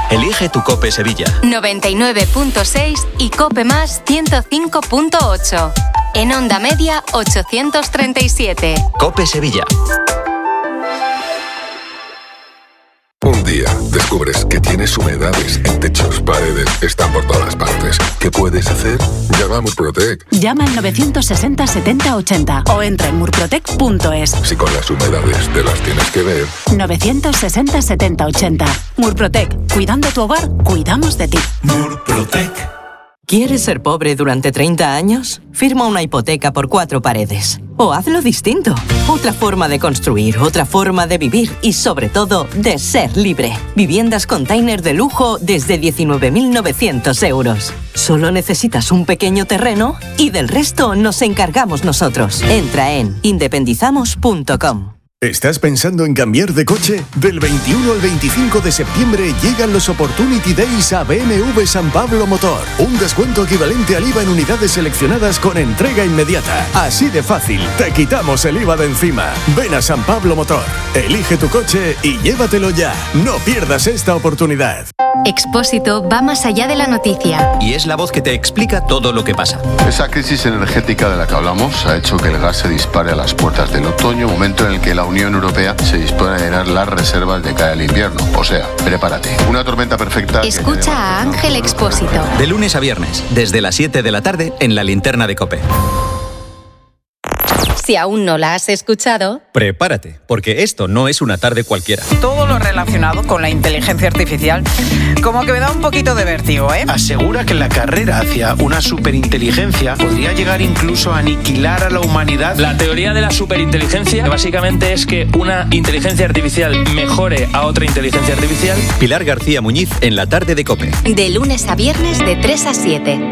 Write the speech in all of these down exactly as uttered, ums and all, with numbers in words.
Elige tu COPE Sevilla. noventa y nueve punto seis y COPE Más ciento cinco punto ocho. En onda media ochocientos treinta y siete. COPE Sevilla. Un día descubres que tienes humedades en techos, paredes, están por todas partes. ¿Qué puedes hacer? Llama a Murprotec. Llama al novecientos sesenta setenta ochenta o entra en murprotec punto es. Si con las humedades te las tienes que ver. novecientos sesenta setenta ochenta. Murprotec. Cuidando tu hogar, cuidamos de ti. Murprotec. ¿Quieres ser pobre durante treinta años? Firma una hipoteca por cuatro paredes. O hazlo distinto. Otra forma de construir, otra forma de vivir y, sobre todo, de ser libre. Viviendas container de lujo desde diecinueve mil novecientos euros. Solo necesitas un pequeño terreno y del resto nos encargamos nosotros. Entra en independizamos punto com. ¿Estás pensando en cambiar de coche? Del veintiuno al veinticinco de septiembre llegan los Opportunity Days a B M W San Pablo Motor. Un descuento equivalente al I V A en unidades seleccionadas con entrega inmediata. Así de fácil, te quitamos el I V A de encima. Ven a San Pablo Motor, elige tu coche y llévatelo ya. No pierdas esta oportunidad. Expósito va más allá de la noticia. Y es la voz que te explica todo lo que pasa. Esa crisis energética de la que hablamos ha hecho que el gas se dispare a las puertas del otoño, momento en el que la Unión Europea se dispone a llenar las reservas de cara al invierno. O sea, prepárate. Una tormenta perfecta. Escucha a Ángel Expósito. De lunes a viernes, desde las siete de la tarde, en la linterna de COPE. Si aún no la has escuchado, prepárate, porque esto no es una tarde cualquiera. Todo lo relacionado con la inteligencia artificial como que me da un poquito de vértigo, ¿eh? Asegura que la carrera hacia una superinteligencia podría llegar incluso a aniquilar a la humanidad. La teoría de la superinteligencia básicamente es que una inteligencia artificial mejore a otra inteligencia artificial. Pilar García Muñiz en la tarde de COPE. De lunes a viernes de tres a siete.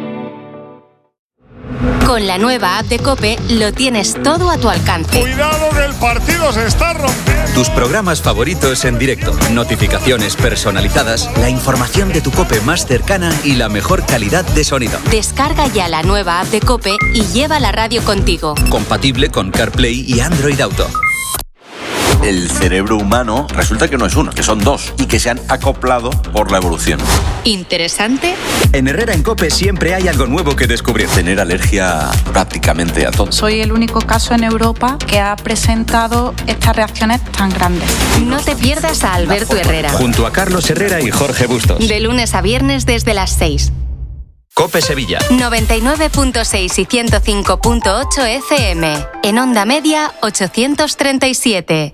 Con la nueva app de COPE lo tienes todo a tu alcance. ¡Cuidado que el partido se está rompiendo! Tus programas favoritos en directo, notificaciones personalizadas, la información de tu COPE más cercana y la mejor calidad de sonido. Descarga ya la nueva app de COPE y lleva la radio contigo. Compatible con CarPlay y Android Auto. El cerebro humano resulta que no es uno, que son dos y que se han acoplado por la evolución. ¿Interesante? En Herrera en COPE siempre hay algo nuevo que descubrir. Tener alergia prácticamente a todo. Soy el único caso en Europa que ha presentado estas reacciones tan grandes. No te pierdas a Alberto Herrera. Junto a Carlos Herrera y Jorge Bustos. De lunes a viernes desde las seis. COPE Sevilla. noventa y nueve punto seis y ciento cinco punto ocho F M. En onda media ochocientos treinta y siete.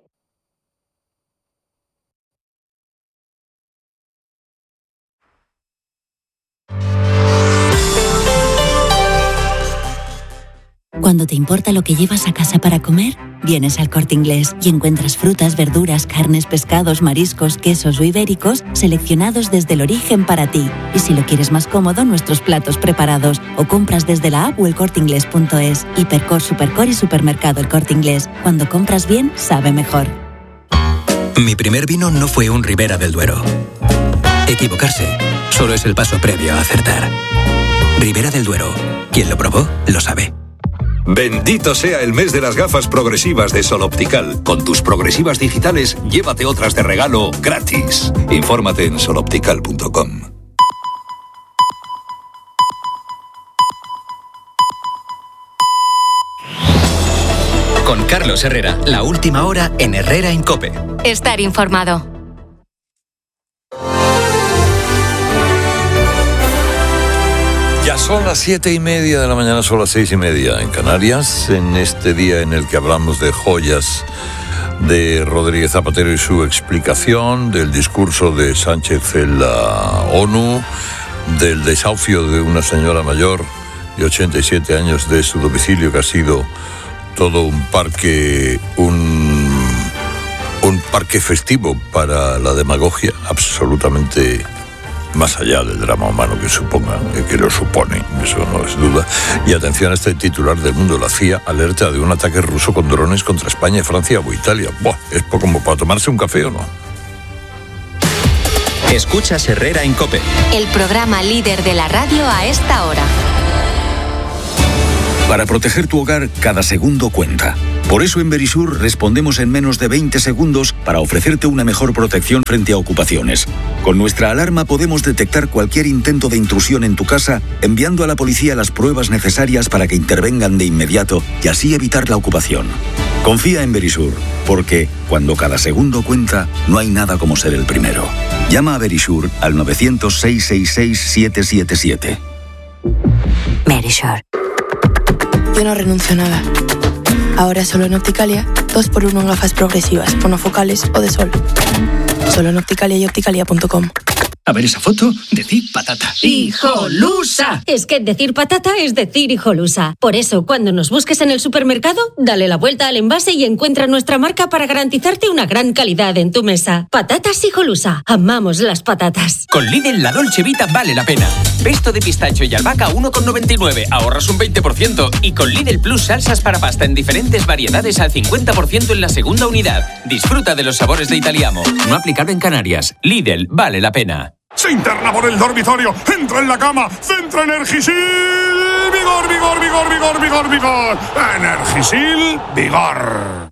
Cuando te importa lo que llevas a casa para comer, vienes al Corte Inglés y encuentras frutas, verduras, carnes, pescados, mariscos, quesos o ibéricos seleccionados desde el origen para ti. Y si lo quieres más cómodo, nuestros platos preparados o compras desde la app o el corte inglés punto es. Hipercor, Supercor y Supermercado El Corte Inglés. Cuando compras bien, sabe mejor. Mi primer vino no fue un Ribera del Duero. Equivocarse solo es el paso previo a acertar. Ribera del Duero. Quien lo probó, lo sabe. Bendito sea el mes de las gafas progresivas de Sol Optical. Con tus progresivas digitales, llévate otras de regalo gratis. Infórmate en sol optical punto com. Con Carlos Herrera, la última hora en Herrera en COPE. Estar informado. Ya son las siete y media de la mañana, son las seis y media en Canarias, en este día en el que hablamos de joyas de Rodríguez Zapatero y su explicación, del discurso de Sánchez en la ONU, del desahucio de una señora mayor de ochenta y siete años de su domicilio, que ha sido todo un parque, un, un parque festivo para la demagogia, absolutamente más allá del drama humano que suponga, que lo supone, eso no es duda. Y atención a este titular del Mundo: la C I A alerta de un ataque ruso con drones contra España, Francia o Italia. Buah, es poco como para tomarse un café, ¿o no? Escuchas Herrera en COPE. El programa líder de la radio a esta hora. Para proteger tu hogar, cada segundo cuenta. Por eso en Verisur respondemos en menos de veinte segundos para ofrecerte una mejor protección frente a ocupaciones. Con nuestra alarma podemos detectar cualquier intento de intrusión en tu casa, enviando a la policía las pruebas necesarias para que intervengan de inmediato y así evitar la ocupación. Confía en Verisur, porque cuando cada segundo cuenta, no hay nada como ser el primero. Llama a Verisur al novecientos, seiscientos sesenta y seis, siete siete siete. Verisur. Yo no renuncio a nada. Ahora solo en Opticalia, dos por uno en gafas progresivas, monofocales o de sol. Solo en Opticalia y opticalia punto com. A ver esa foto, decir patata. ¡Hijolusa! Es que decir patata es decir hijolusa. Por eso, cuando nos busques en el supermercado, dale la vuelta al envase y encuentra nuestra marca para garantizarte una gran calidad en tu mesa. Patatas hijolusa. Amamos las patatas. Con Lidl, la Dolce Vita vale la pena. Pesto de pistacho y albahaca uno con noventa y nueve, ahorras un veinte por ciento. Y con Lidl Plus salsas para pasta en diferentes variedades al cincuenta por ciento en la segunda unidad. Disfruta de los sabores de Italiamo. No aplicado en Canarias. Lidl, vale la pena. Se interna por el dormitorio, entra en la cama, centra Energisil, vigor, vigor, vigor, vigor, vigor, vigor, Energisil, vigor.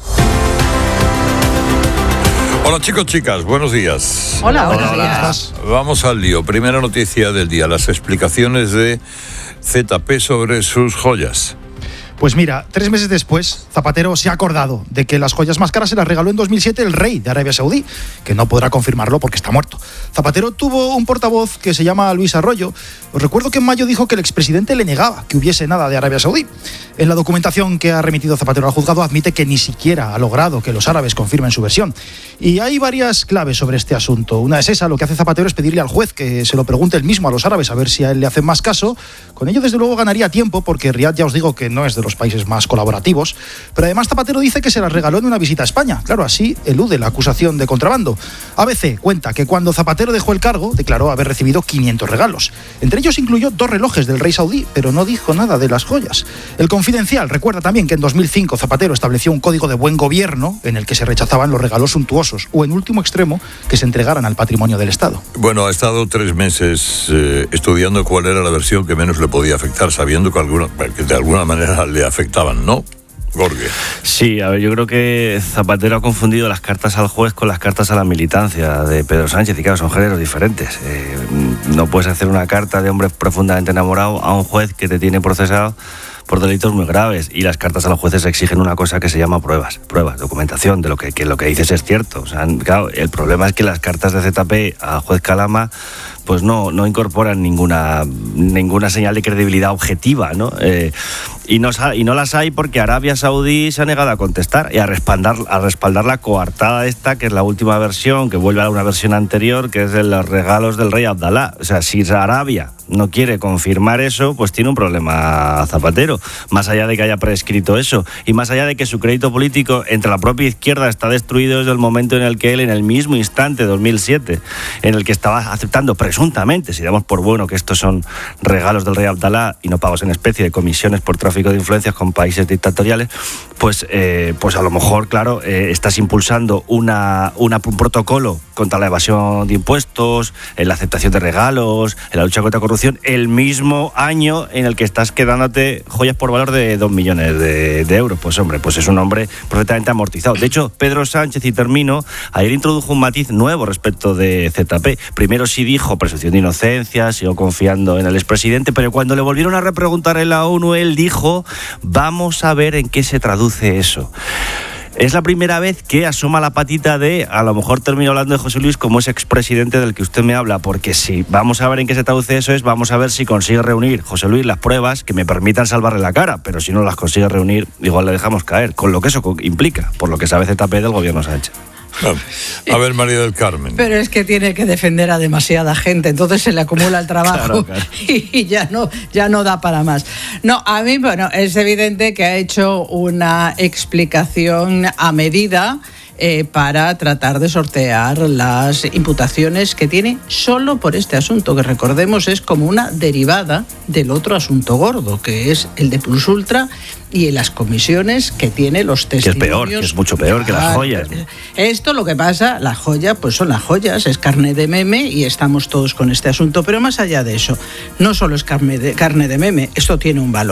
Hola chicos, chicas, buenos días. Hola, buenos días. Vamos al lío. Primera noticia del día, las explicaciones de Z P sobre sus joyas. Pues mira, tres meses después, Zapatero se ha acordado de que las joyas más caras se las regaló en dos mil siete el rey de Arabia Saudí, que no podrá confirmarlo porque está muerto. Zapatero tuvo un portavoz que se llama Luis Arroyo. Os recuerdo que en mayo dijo que el expresidente le negaba que hubiese nada de Arabia Saudí. En la documentación que ha remitido Zapatero al juzgado admite que ni siquiera ha logrado que los árabes confirmen su versión. Y hay varias claves sobre este asunto. Una es esa, lo que hace Zapatero es pedirle al juez que se lo pregunte él mismo a los árabes a ver si a él le hacen más caso. Con ello, desde luego, ganaría tiempo porque Riad ya os digo que no es de los países más colaborativos, pero además Zapatero dice que se las regaló en una visita a España. Claro, así elude la acusación de contrabando. A B C cuenta que cuando Zapatero dejó el cargo, declaró haber recibido quinientos regalos. Entre ellos incluyó dos relojes del rey saudí, pero no dijo nada de las joyas. El Confidencial recuerda también que en dos mil cinco Zapatero estableció un código de buen gobierno en el que se rechazaban los regalos suntuosos o, en último extremo, que se entregaran al patrimonio del Estado. Bueno, ha estado tres meses eh, estudiando cuál era la versión que menos le podía afectar, sabiendo que, alguna, que de alguna manera le afectaban, ¿no? Gorge. Sí, a ver, yo creo que Zapatero ha confundido las cartas al juez con las cartas a la militancia de Pedro Sánchez, y claro, son géneros diferentes. Eh, no puedes hacer una carta de hombre profundamente enamorado a un juez que te tiene procesado por delitos muy graves, y las cartas a los jueces exigen una cosa que se llama pruebas, pruebas, documentación de lo que, que lo que dices es cierto. O sea, claro, el problema es que las cartas de Z P al juez Calama pues no, no incorporan ninguna, ninguna señal de credibilidad objetiva, ¿no? Eh, y, no y no las hay porque Arabia Saudí se ha negado a contestar y a respaldar, a respaldar la coartada esta, que es la última versión, que vuelve a una versión anterior, que es de los regalos del rey Abdalá. O sea, si Arabia no quiere confirmar eso, pues tiene un problema Zapatero, más allá de que haya prescrito eso, y más allá de que su crédito político entre la propia izquierda está destruido desde el momento en el que él, en el mismo instante, dos mil siete, en el que estaba aceptando presuntamente, si damos por bueno que estos son regalos del rey Abdalá y no pagos en especie de comisiones por tráfico de influencias con países dictatoriales, pues, eh, pues a lo mejor, claro, eh, estás impulsando una, una, un protocolo contra la evasión de impuestos, en la aceptación de regalos, en la lucha contra la corrupción, el mismo año en el que estás quedándote joyas por valor de dos millones de, de euros. Pues hombre, pues es un hombre perfectamente amortizado. De hecho, Pedro Sánchez, y termino, ayer introdujo un matiz nuevo respecto de Z P. Primero sí dijo presunción de inocencia, siguió confiando en el expresidente, pero cuando le volvieron a repreguntar en la ONU, él dijo, vamos a ver en qué se traduce eso. Es la primera vez que asoma la patita de, a lo mejor termino hablando de José Luis como ese expresidente del que usted me habla, porque si vamos a ver en qué se traduce eso es, vamos a ver si consigue reunir, José Luis, las pruebas que me permitan salvarle la cara, pero si no las consigue reunir, igual le dejamos caer, con lo que eso implica, por lo que sabe Z P del gobierno Sánchez. A ver, María del Carmen. Pero es que tiene que defender a demasiada gente, entonces se le acumula el trabajo. Claro, claro. Y ya no, ya no da para más. No, a mí, bueno, es evidente que ha hecho una explicación a medida Eh, para tratar de sortear las imputaciones que tiene solo por este asunto, que recordemos es como una derivada del otro asunto gordo, que es el de Plus Ultra y en las comisiones que tiene los testimonios. Que es peor, que es mucho peor que las joyas. Esto lo que pasa, la joya, pues son las joyas, es carne de meme y estamos todos con este asunto, pero más allá de eso, no solo es carne de, carne de meme, esto tiene un valor.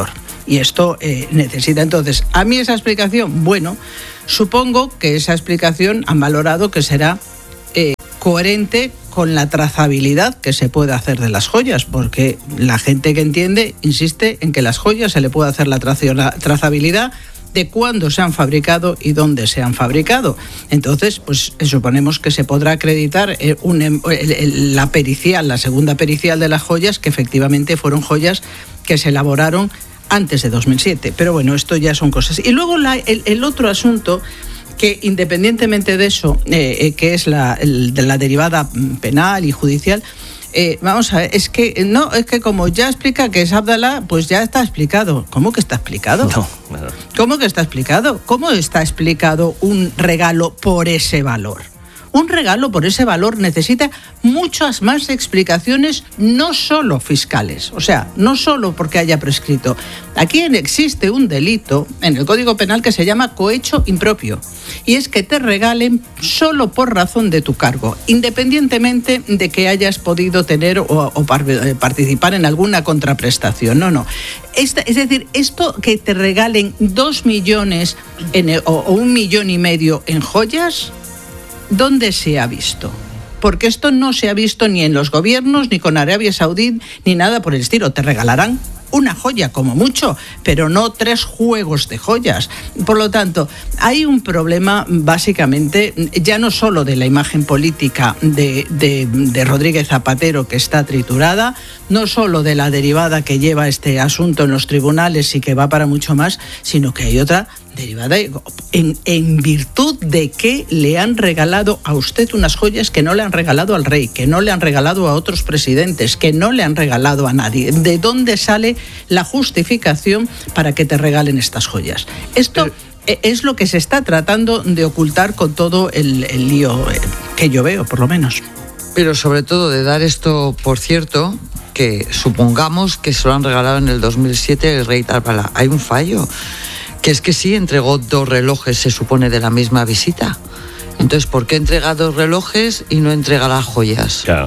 Y esto eh, necesita, entonces, a mí esa explicación, bueno, supongo que esa explicación han valorado que será eh, coherente con la trazabilidad que se puede hacer de las joyas, porque la gente que entiende insiste en que las joyas se le puede hacer la trazabilidad de cuándo se han fabricado y dónde se han fabricado. Entonces, pues suponemos que se podrá acreditar eh, un, el, el, la pericial, la segunda pericial de las joyas, que efectivamente fueron joyas que se elaboraron antes de dos mil siete. Pero bueno, esto ya son cosas. Y luego la, el, el otro asunto, que independientemente de eso, eh, eh, que es la, el, de la derivada penal y judicial, Eh, vamos a ver, es que no, es que como ya explica que es Abdalá, pues ya está explicado. ¿Cómo que está explicado? No, no. ¿Cómo que está explicado? ¿Cómo está explicado un regalo por ese valor? Un regalo por ese valor necesita muchas más explicaciones, no solo fiscales, o sea, no solo porque haya prescrito. Aquí existe un delito en el Código Penal que se llama cohecho impropio, y es que te regalen solo por razón de tu cargo, independientemente de que hayas podido tener o, o participar en alguna contraprestación. No, no. Esta, es decir, esto que te regalen dos millones en el, o, o un millón y medio en joyas, ¿dónde se ha visto? Porque esto no se ha visto ni en los gobiernos, ni con Arabia Saudí, ni nada por el estilo. Te regalarán una joya como mucho, pero no tres juegos de joyas. Por lo tanto, hay un problema básicamente ya no solo de la imagen política de, de, de Rodríguez Zapatero, que está triturada, no solo de la derivada que lleva este asunto en los tribunales y que va para mucho más, sino que hay otra derivada en, en virtud de que le han regalado a usted unas joyas que no le han regalado al rey, que no le han regalado a otros presidentes, que no le han regalado a nadie. ¿De dónde sale la justificación para que te regalen estas joyas? Esto eh, es lo que se está tratando de ocultar con todo el, el lío que yo veo, por lo menos. Pero sobre todo de dar esto por cierto, que supongamos que se lo han regalado en el dos mil siete el rey Tarbala. Hay un fallo, que es que sí entregó dos relojes, se supone, de la misma visita. Entonces, ¿por qué entrega dos relojes y no entrega las joyas? Claro.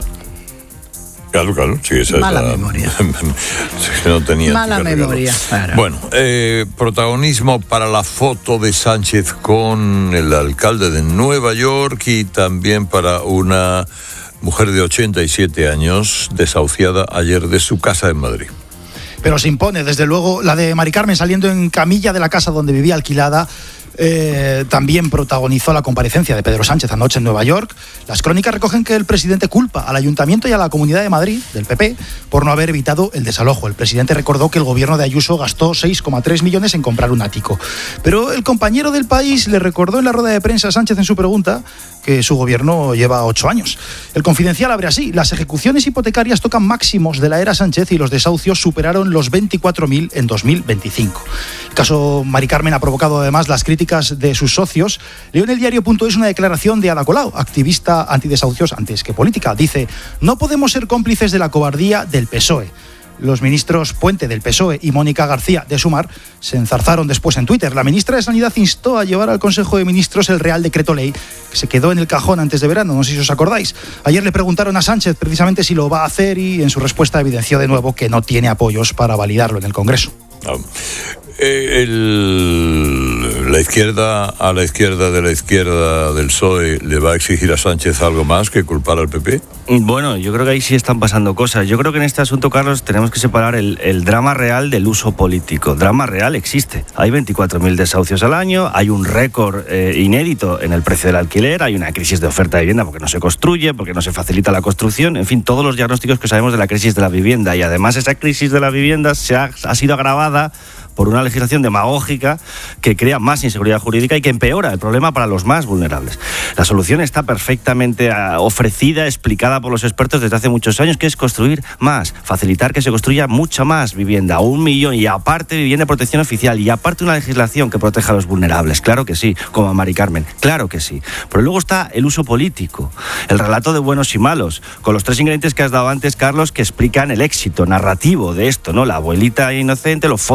Claro, claro. Sí, esa Mala es la... memoria. no tenía Mala memoria. Claro. Bueno, eh, protagonismo para la foto de Sánchez con el alcalde de Nueva York y también para una mujer de ochenta y siete años desahuciada ayer de su casa en Madrid. Pero se impone, desde luego, la de Mari Carmen saliendo en camilla de la casa donde vivía alquilada. Eh, también protagonizó la comparecencia de Pedro Sánchez anoche en Nueva York. Las crónicas recogen que el presidente culpa al Ayuntamiento y a la Comunidad de Madrid, del P P, por no haber evitado el desalojo. El presidente recordó que el gobierno de Ayuso gastó seis coma tres millones en comprar un ático. Pero el compañero del País le recordó en la rueda de prensa a Sánchez en su pregunta que su gobierno lleva ocho años. El Confidencial abre así: las ejecuciones hipotecarias tocan máximos de la era Sánchez y los desahucios superaron los veinticuatro mil en dos mil veinticinco. El caso Mari Carmen ha provocado además las críticas de sus socios. Leo en el diario punto es una declaración de Ada Colau, activista antidesahucios antes que política. Dice: no podemos ser cómplices de la cobardía del P S O E. Los ministros Puente del P S O E y Mónica García de Sumar se enzarzaron después en Twitter. La ministra de Sanidad instó a llevar al Consejo de Ministros el Real Decreto Ley, que se quedó en el cajón antes de verano, no sé si os acordáis. Ayer le preguntaron a Sánchez precisamente si lo va a hacer y en su respuesta evidenció de nuevo que no tiene apoyos para validarlo en el Congreso. Oh. Eh, el, la izquierda, a la izquierda de la izquierda del P S O E, ¿le va a exigir a Sánchez algo más que culpar al P P? Bueno, yo creo que ahí sí están pasando cosas. Yo creo que en este asunto, Carlos, tenemos que separar el, el drama real del uso político. Drama real existe. Hay veinticuatro mil desahucios al año, hay un récord eh, inédito en el precio del alquiler, hay una crisis de oferta de vivienda porque no se construye, porque no se facilita la construcción, en fin, todos los diagnósticos que sabemos de la crisis de la vivienda. Y además esa crisis de la vivienda se ha, ha sido agravada por una legislación demagógica que crea más inseguridad jurídica y que empeora el problema para los más vulnerables. La solución está perfectamente ofrecida, explicada por los expertos desde hace muchos años, que es construir más, facilitar que se construya mucha más vivienda, un millón, y aparte vivienda de protección oficial, y aparte una legislación que proteja a los vulnerables, claro que sí, como a Mari Carmen, claro que sí. Pero luego está el uso político, el relato de buenos y malos, con los tres ingredientes que has dado antes, Carlos, que explican el éxito narrativo de esto, ¿no? La abuelita inocente, los fondos malvados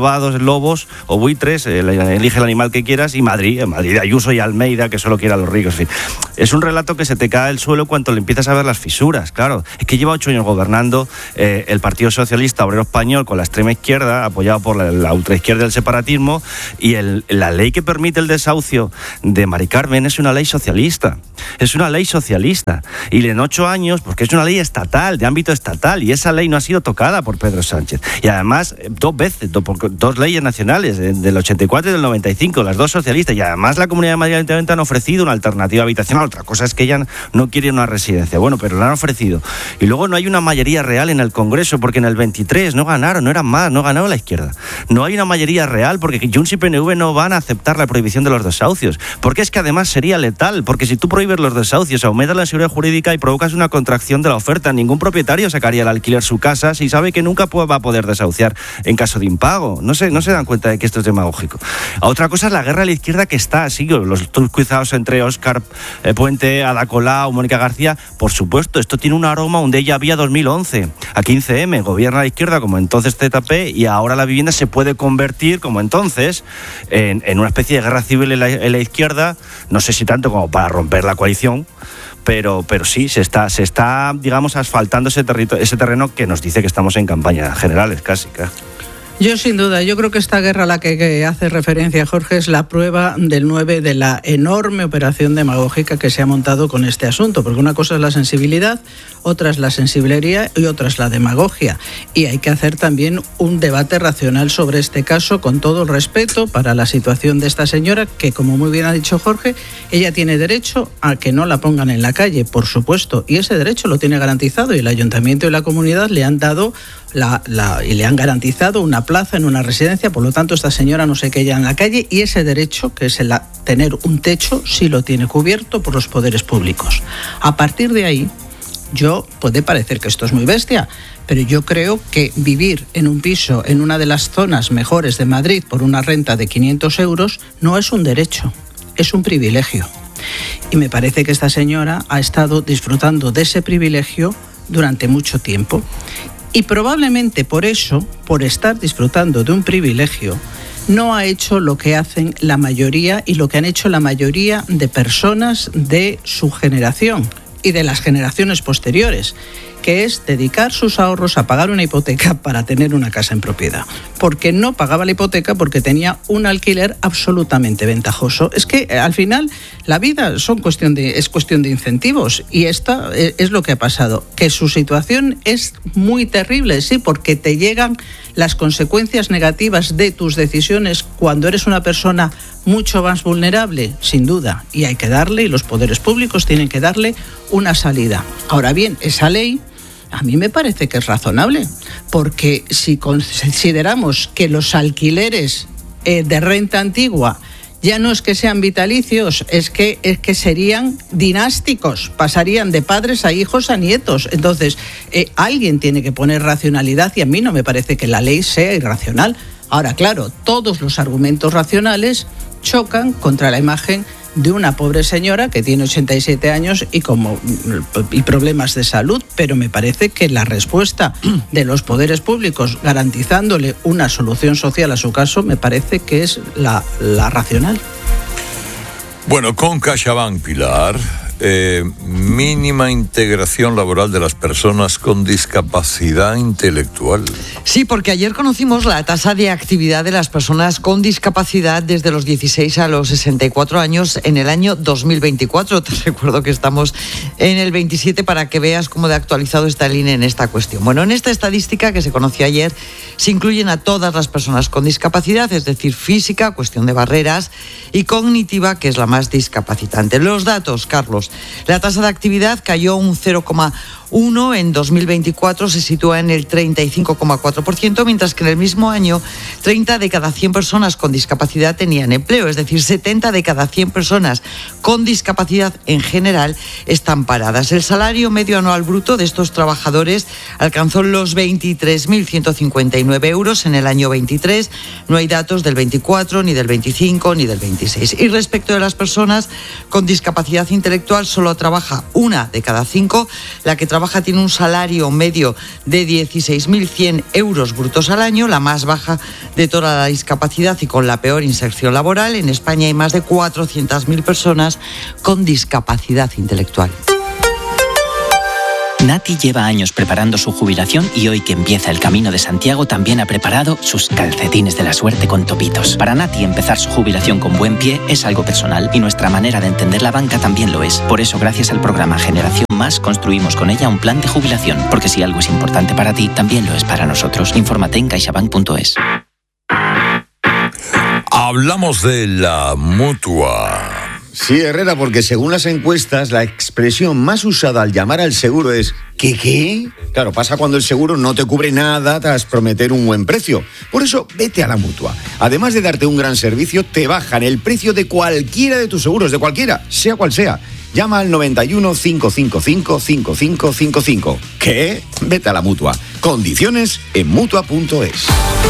malvados lobos o buitres, eh, elige el animal que quieras, y Madrid, en Madrid, Ayuso y Almeida, que solo quiere a los ricos, en fin. Es un relato que se te cae el suelo cuando le empiezas a ver las fisuras, claro. Es que lleva ocho años gobernando eh, el Partido Socialista Obrero Español con la extrema izquierda, apoyado por la, la ultraizquierda del separatismo, y el, la ley que permite el desahucio de Mari Carmen es una ley socialista. Es una ley socialista. Y en ocho años, porque es una ley estatal, de ámbito estatal, y esa ley no ha sido tocada por Pedro Sánchez. Y además, dos veces, dos, dos leyes nacionales, del ochenta y cuatro y del noventa y cinco, las dos socialistas, y además la Comunidad de Madrid y el Ayuntamiento han ofrecido una alternativa habitacional. Otra cosa es que ella no quiere una residencia. Bueno, pero la han ofrecido. Y luego no hay una mayoría real en el Congreso, porque en el veintitrés no ganaron, no eran más, no ganó la izquierda. No hay una mayoría real, porque Junts y P N V no van a aceptar la prohibición de los desahucios. Porque es que además sería letal, porque si tú prohíbes los desahucios, aumentas la seguridad jurídica y provocas una contracción de la oferta. Ningún propietario sacaría al alquiler su casa si sabe que nunca va a poder desahuciar en caso de impago. No se, no se dan cuenta de que esto es demagógico. Otra cosa es la guerra a la izquierda que está, sí, los cruzados entre Óscar eh, Puente, Ada Colau, Mónica García. Por supuesto, esto tiene un aroma un déjà vu dos mil once. A quince eme gobierna la izquierda como entonces Z P, y ahora la vivienda se puede convertir como entonces en, en una especie de guerra civil en la, en la izquierda. No sé si tanto como para romper la coalición, pero, pero sí, se está, se está, digamos, asfaltando ese, territorio, ese terreno que nos dice que estamos en campañas generales, casi. casi. Yo sin duda, yo creo que esta guerra a la que, que hace referencia Jorge es la prueba del nueve de la enorme operación demagógica que se ha montado con este asunto, porque una cosa es la sensibilidad, otra es la sensiblería y otra es la demagogia. Y hay que hacer también un debate racional sobre este caso, con todo el respeto para la situación de esta señora, que como muy bien ha dicho Jorge, ella tiene derecho a que no la pongan en la calle, por supuesto, y ese derecho lo tiene garantizado, y el ayuntamiento y la comunidad le han dado la, la, y le han garantizado una plaza en una residencia, por lo tanto esta señora no se queda en la calle, y ese derecho, que es el a tener un techo, sí lo tiene cubierto por los poderes públicos. A partir de ahí, yo puede parecer que esto es muy bestia, pero yo creo que vivir en un piso en una de las zonas mejores de Madrid por una renta de quinientos euros no es un derecho, es un privilegio. Y me parece que esta señora ha estado disfrutando de ese privilegio durante mucho tiempo. Y probablemente por eso, por estar disfrutando de un privilegio, no ha hecho lo que hacen la mayoría y lo que han hecho la mayoría de personas de su generación y de las generaciones posteriores, que es dedicar sus ahorros a pagar una hipoteca para tener una casa en propiedad. Porque no pagaba la hipoteca porque tenía un alquiler absolutamente ventajoso. Es que al final la vida son cuestión de, es cuestión de incentivos, y esta es lo que ha pasado. Que su situación es muy terrible, sí, porque te llegan las consecuencias negativas de tus decisiones cuando eres una persona mucho más vulnerable, sin duda, y hay que darle, y los poderes públicos tienen que darle una salida. Ahora bien, esa ley a mí me parece que es razonable, porque si consideramos que los alquileres eh, de renta antigua ya no es que sean vitalicios, es que, es que serían dinásticos, pasarían de padres a hijos a nietos. Entonces, eh, alguien tiene que poner racionalidad, y a mí no me parece que la ley sea irracional. Ahora, claro, todos los argumentos racionales chocan contra la imagen de una pobre señora que tiene ochenta y siete años y, como, y problemas de salud, pero me parece que la respuesta de los poderes públicos garantizándole una solución social a su caso me parece que es la, la racional. Bueno, con CaixaBank, Pilar, eh, mínima integración laboral de las personas con discapacidad intelectual. Sí, porque ayer conocimos la tasa de actividad de las personas con discapacidad desde los dieciséis a los sesenta y cuatro años en el año dos mil veinticuatro. Te recuerdo que estamos en el veintisiete para que veas cómo de actualizado está el I N E en esta cuestión. Bueno, en esta estadística que se conoció ayer se incluyen a todas las personas con discapacidad, es decir, física, cuestión de barreras, y cognitiva, que es la más discapacitante. Los datos, Carlos. La tasa de actividad cayó un cero coma uno en dos mil veinticuatro, se sitúa en el treinta y cinco coma cuatro por ciento, mientras que en el mismo año treinta de cada cien personas con discapacidad tenían empleo, es decir, setenta de cada cien personas con discapacidad en general están paradas. El salario medio anual bruto de estos trabajadores alcanzó los veintitrés mil ciento cincuenta y nueve euros en el año veintitrés, no hay datos del veinticuatro, ni del veinticinco, ni del veintiséis. Y respecto de las personas con discapacidad intelectual, actual solo trabaja una de cada cinco. La que trabaja tiene un salario medio de dieciséis mil cien euros brutos al año, la más baja de toda la discapacidad y con la peor inserción laboral. En España hay más de cuatrocientas mil personas con discapacidad intelectual. Nati lleva años preparando su jubilación y hoy que empieza el Camino de Santiago también ha preparado sus calcetines de la suerte con topitos. Para Nati empezar su jubilación con buen pie es algo personal y nuestra manera de entender la banca también lo es. Por eso, gracias al programa Generación Más, construimos con ella un plan de jubilación. Porque si algo es importante para ti, también lo es para nosotros. Infórmate en caixabank punto es. Hablamos de la Mutua. Sí, Herrera, porque según las encuestas, la expresión más usada al llamar al seguro es ¿qué qué? Claro, pasa cuando el seguro no te cubre nada tras prometer un buen precio. Por eso, vete a la Mutua. Además de darte un gran servicio, te bajan el precio de cualquiera de tus seguros, de cualquiera, sea cual sea. Llama al noventa y uno, cinco cinco cinco, cinco cinco cinco cinco. ¿Qué? Vete a la Mutua. Condiciones en mutua punto es.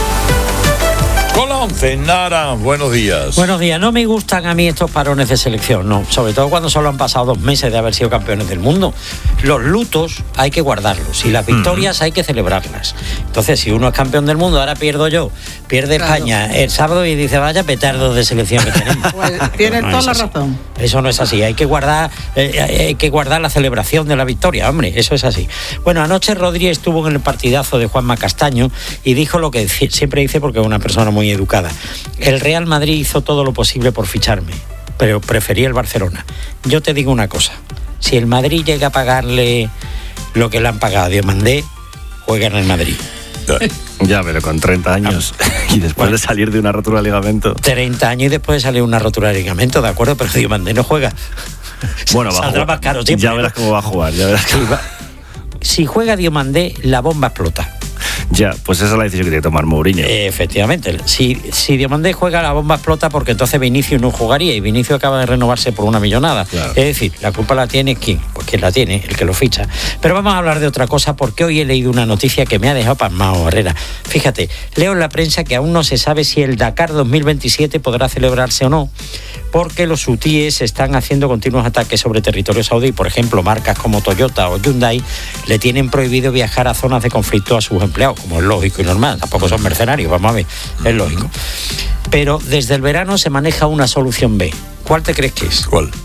Con la once, Nara, buenos días. Buenos días. No me gustan a mí estos parones de selección, no. Sobre todo cuando solo han pasado dos meses de haber sido campeones del mundo. Los lutos hay que guardarlos y las victorias mm. hay que celebrarlas. Entonces, si uno es campeón del mundo, ahora pierdo yo, pierde claro. España el sábado y dice, vaya petardos de selección que tenemos. Pues tienes no, no toda la razón. Eso no es así. Hay que guardar, eh, hay que guardar la celebración de la victoria, hombre. Eso es así. Bueno, anoche Rodri estuvo en el partidazo de Juanma Castaño y dijo lo que siempre dice porque es una persona muy educada. El Real Madrid hizo todo lo posible por ficharme, pero preferí el Barcelona. Yo te digo una cosa, si el Madrid llega a pagarle lo que le han pagado a Diomandé, juega en el Madrid. Ya, pero con treinta años y después bueno, de salir de una rotura de ligamento. treinta años y después de salir de una rotura de ligamento, de acuerdo, pero Diomandé no juega. Bueno, va saldrá más caro siempre. Ya verás cómo va a jugar, ya verás que va. Si juega Diomandé, la bomba explota. Ya, pues esa es la decisión que tiene que tomar Mourinho. Eh, efectivamente. Si, si Diomandé juega, la bomba explota porque entonces Vinicius no jugaría y Vinicius acaba de renovarse por una millonada. Claro. Es decir, la culpa la tiene ¿quién? Pues quien la tiene, el que lo ficha. Pero vamos a hablar de otra cosa porque hoy he leído una noticia que me ha dejado pasmado, Herrera. Fíjate, leo en la prensa que aún no se sabe si el Dakar dos mil veintisiete podrá celebrarse o no, porque los hutíes están haciendo continuos ataques sobre territorio saudí. Por ejemplo, marcas como Toyota o Hyundai le tienen prohibido viajar a zonas de conflicto a sus empleados, como es lógico y normal. Tampoco son mercenarios, vamos a ver, es lógico. Pero desde el verano se maneja una solución B. ¿Cuál te crees que es? ¿Cuál?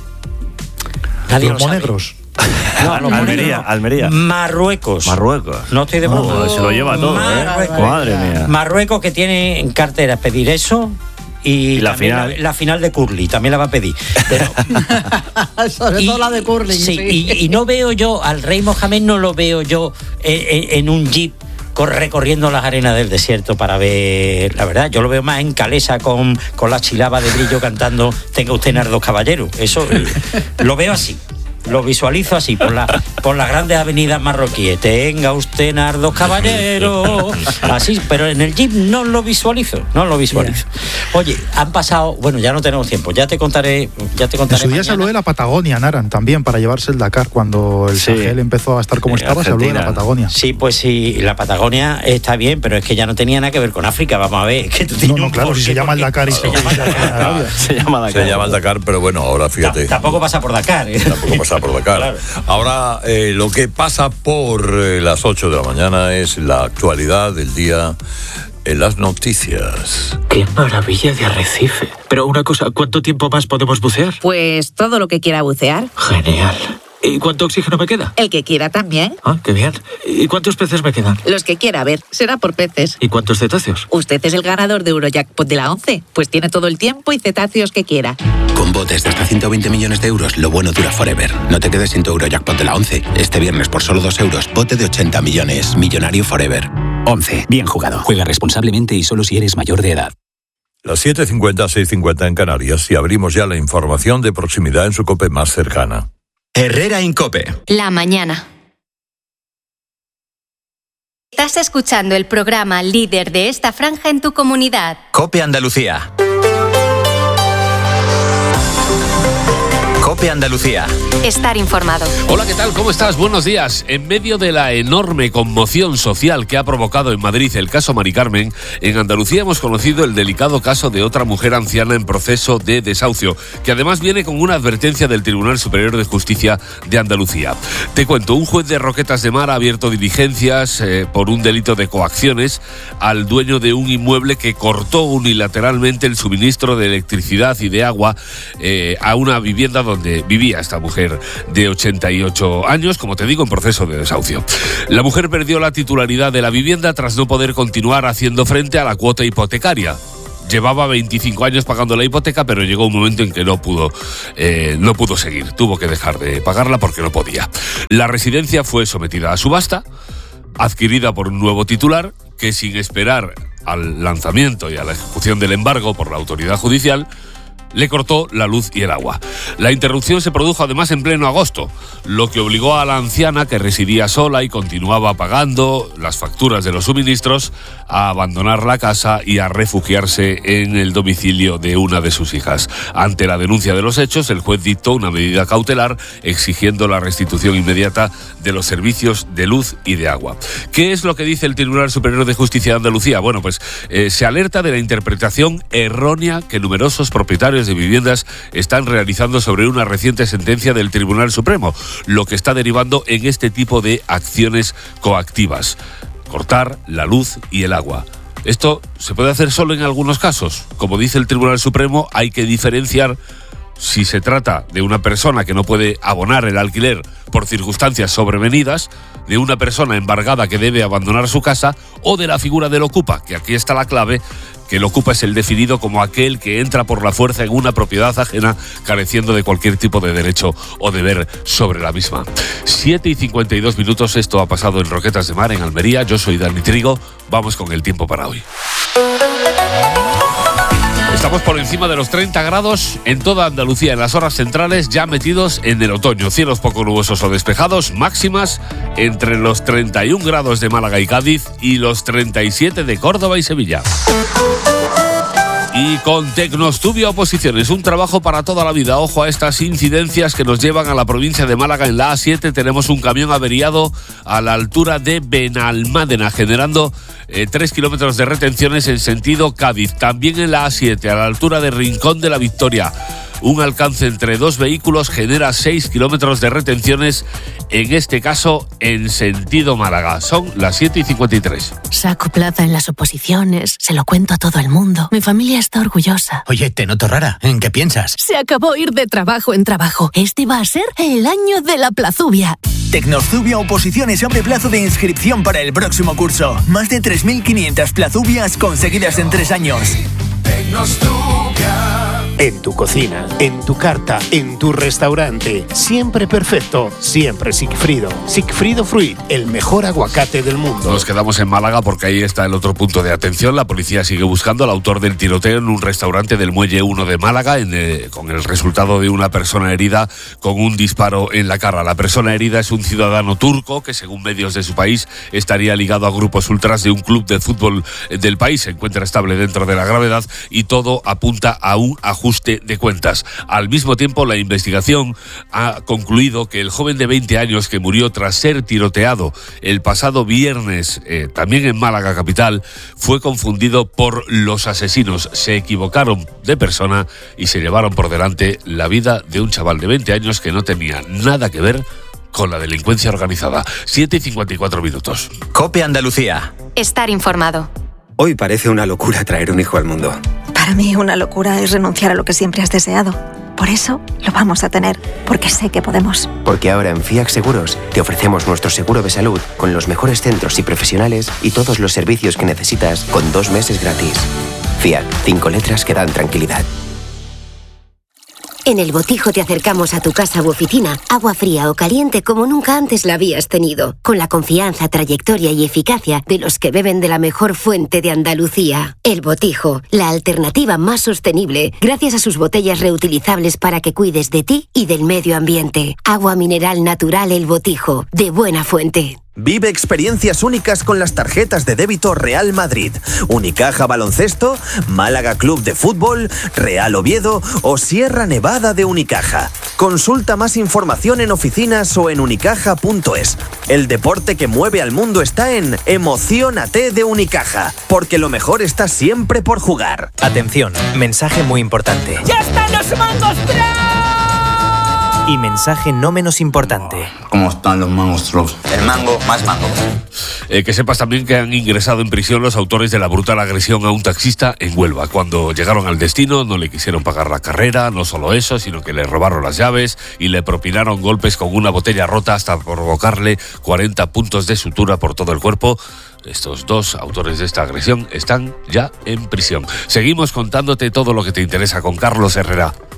Nadie los lo sabe. monegros. No, los Almería, monegros. Almería. Marruecos. Marruecos. No estoy de broma. Oh, se lo lleva todo, Marruecos. ¿eh? Madre mía. Marruecos, que tiene en cartera pedir eso. Y, y la final la, la final de curling también la va a pedir. Pero, sobre y, todo la de curling. Sí, sí. Y, y no veo yo al rey Mohamed, no lo veo yo en, en, en un jeep recorriendo las arenas del desierto para ver, la verdad, yo lo veo más en Calesa con, con la chilaba de brillo cantando Tenga usted nardos caballeros. Eso lo veo así. Lo visualizo así, por, la, por las grandes avenidas marroquíes. Tenga usted nardos caballeros. Así, pero en el jeep no lo visualizo, no lo visualizo. Oye, han pasado, bueno, ya no tenemos tiempo, ya te contaré, ya te contaré. En su día se habló de la Patagonia, Naran, también, para llevarse el Dakar. Cuando el sí. Sahel empezó a estar como estaba, se habló de la Patagonia. Sí, pues sí, la Patagonia está bien, pero es que ya no tenía nada que ver con África, vamos a ver. Que tú no, no, claro, si se llama el Dakar y se llama el Dakar. Se llama Dakar. Se llama el Dakar, pero bueno, ahora fíjate. Tampoco pasa por Dakar, ¿eh? Tampoco pasa por Dakar. Claro. Ahora, eh, lo que pasa por eh, las ocho de la mañana es la actualidad del día en las noticias. ¡Qué maravilla de arrecife! Pero una cosa, ¿cuánto tiempo más podemos bucear? Pues todo lo que quiera bucear. Genial. ¿Y cuánto oxígeno me queda? El que quiera también. Ah, qué bien. ¿Y cuántos peces me quedan? Los que quiera, a ver, será por peces. ¿Y cuántos cetáceos? Usted es el ganador de Eurojackpot de la once, pues tiene todo el tiempo y cetáceos que quiera. Con botes de hasta ciento veinte millones de euros, lo bueno dura forever. No te quedes sin tu Eurojackpot de la once. Este viernes por solo dos euros, bote de ochenta millones. Millonario forever. once. Bien jugado. Juega responsablemente y solo si eres mayor de edad. Las siete cincuenta, seis cincuenta en Canarias y abrimos ya la información de proximidad en su COPE más cercana. Herrera Incope. La mañana. Estás escuchando el programa líder de esta franja en tu comunidad. COPE Andalucía. COPE Andalucía. Estar informado. Hola, ¿qué tal? ¿Cómo estás? Buenos días. En medio de la enorme conmoción social que ha provocado en Madrid el caso Mari Carmen, en Andalucía hemos conocido el delicado caso de otra mujer anciana en proceso de desahucio, que además viene con una advertencia del Tribunal Superior de Justicia de Andalucía. Te cuento, un juez de Roquetas de Mar ha abierto diligencias eh, por un delito de coacciones al dueño de un inmueble que cortó unilateralmente el suministro de electricidad y de agua eh, a una vivienda donde vivía esta mujer de ochenta y ocho años, como te digo, en proceso de desahucio. La mujer perdió la titularidad de la vivienda tras no poder continuar haciendo frente a la cuota hipotecaria. Llevaba veinticinco años pagando la hipoteca, pero llegó un momento en que no pudo, eh, no pudo seguir. Tuvo que dejar de pagarla porque no podía. La residencia fue sometida a subasta, adquirida por un nuevo titular, que sin esperar al lanzamiento y a la ejecución del embargo por la autoridad judicial, le cortó la luz y el agua. La interrupción se produjo además en pleno agosto, lo que obligó a la anciana, que residía sola y continuaba pagando las facturas de los suministros, a abandonar la casa y a refugiarse en el domicilio de una de sus hijas. Ante la denuncia de los hechos, el juez dictó una medida cautelar exigiendo la restitución inmediata de los servicios de luz y de agua. ¿Qué es lo que dice el Tribunal Superior de Justicia de Andalucía? Bueno, pues eh, se alerta de la interpretación errónea que numerosos propietarios de viviendas están realizando sobre una reciente sentencia del Tribunal Supremo, lo que está derivando en este tipo de acciones coactivas: cortar la luz y el agua. Esto se puede hacer solo en algunos casos. Como dice el Tribunal Supremo, hay que diferenciar si se trata de una persona que no puede abonar el alquiler por circunstancias sobrevenidas, de una persona embargada que debe abandonar su casa, o de la figura del ocupa, que aquí está la clave, que el ocupa es el definido como aquel que entra por la fuerza en una propiedad ajena, careciendo de cualquier tipo de derecho o deber sobre la misma. siete y cincuenta y dos minutos, esto ha pasado en Roquetas de Mar, en Almería. Yo soy Dani Trigo, vamos con el tiempo para hoy. Estamos por encima de los treinta grados en toda Andalucía, en las horas centrales, ya metidos en el otoño. Cielos poco nubosos o despejados, máximas entre los treinta y un grados de Málaga y Cádiz y los treinta y siete de Córdoba y Sevilla. Y con Tecnostudio Oposiciones, un trabajo para toda la vida. Ojo a estas incidencias que nos llevan a la provincia de Málaga. En la A siete tenemos un camión averiado a la altura de Benalmádena, generando eh, tres kilómetros de retenciones en sentido Cádiz. También en la A siete, a la altura de Rincón de la Victoria, un alcance entre dos vehículos genera seis kilómetros de retenciones, en este caso en sentido Málaga. Son las siete y cincuenta y tres. Saco plaza en las oposiciones, se lo cuento a todo el mundo. Mi familia está orgullosa. Oye, te noto rara. ¿En qué piensas? Se acabó ir de trabajo en trabajo. Este va a ser el año de la plazubia. Tecnostudio Oposiciones abre plazo de inscripción para el próximo curso. Más de tres mil quinientas plazubias conseguidas en tres años. En tu cocina, en tu carta, en tu restaurante. Siempre perfecto, siempre Sigfrido. Sigfrido Fruit, el mejor aguacate del mundo. Nos quedamos en Málaga porque ahí está el otro punto de atención. La policía sigue buscando al autor del tiroteo en un restaurante del Muelle uno de Málaga, en, eh, con el resultado de una persona herida con un disparo en la cara. La persona herida es un ciudadano turco que, según medios de su país, estaría ligado a grupos ultras de un club de fútbol del país. Se encuentra estable dentro de la gravedad y todo apunta a un ajuste de cuentas. Al mismo tiempo, la investigación ha concluido que el joven de veinte años que murió tras ser tiroteado el pasado viernes, eh, también en Málaga capital, fue confundido por los asesinos. Se equivocaron de persona y se llevaron por delante la vida de un chaval de veinte años que no tenía nada que ver con la delincuencia organizada. siete y cincuenta y cuatro minutos. COPE Andalucía. Estar informado. Hoy parece una locura traer un hijo al mundo. Para mí una locura es renunciar a lo que siempre has deseado. Por eso lo vamos a tener, porque sé que podemos. Porque ahora en FIAC Seguros te ofrecemos nuestro seguro de salud con los mejores centros y profesionales y todos los servicios que necesitas con dos meses gratis. FIAC, cinco letras que dan tranquilidad. En El Botijo te acercamos a tu casa u oficina, agua fría o caliente como nunca antes la habías tenido, con la confianza, trayectoria y eficacia de los que beben de la mejor fuente de Andalucía. El Botijo, la alternativa más sostenible, gracias a sus botellas reutilizables para que cuides de ti y del medio ambiente. Agua mineral natural El Botijo, de buena fuente. Vive experiencias únicas con las tarjetas de débito Real Madrid, Unicaja Baloncesto, Málaga Club de Fútbol, Real Oviedo o Sierra Nevada de Unicaja. Consulta más información en oficinas o en unicaja punto es. El deporte que mueve al mundo está en Emociónate de Unicaja, porque lo mejor está siempre por jugar. Atención, mensaje muy importante. ¡Ya están los mangos Y mensaje no menos importante. ¿Cómo están los mangos Trops? El mango más mango. Eh, que sepas también que han ingresado en prisión los autores de la brutal agresión a un taxista en Huelva. Cuando llegaron al destino no le quisieron pagar la carrera, no solo eso, sino que le robaron las llaves y le propinaron golpes con una botella rota hasta provocarle cuarenta puntos de sutura por todo el cuerpo. Estos dos autores de esta agresión están ya en prisión. Seguimos contándote todo lo que te interesa con Carlos Herrera.